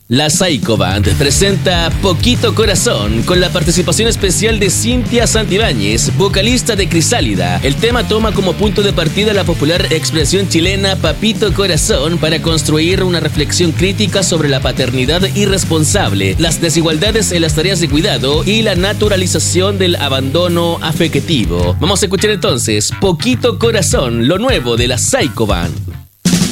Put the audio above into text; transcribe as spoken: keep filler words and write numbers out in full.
La Psycho Band presenta Poquito Corazón con la participación especial de Cintia Santibáñez, vocalista de Crisálida. El tema toma como punto de partida la popular expresión chilena Papito Corazón para construir una reflexión crítica sobre la paternidad irresponsable, las desigualdades en las tareas de cuidado y la naturalización del abandono afectivo. Vamos a escuchar entonces Poquito Corazón, lo nuevo de la Psycho Band.